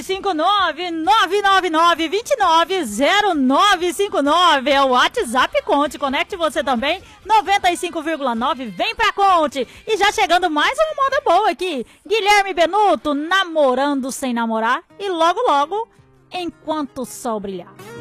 959-2909-2909 é o WhatsApp Conte. Conecte você também, 95,9, vem pra Conte. E já chegando mais uma moda boa aqui, Guilherme Benuto, namorando sem namorar. E logo, logo, enquanto o sol brilhar.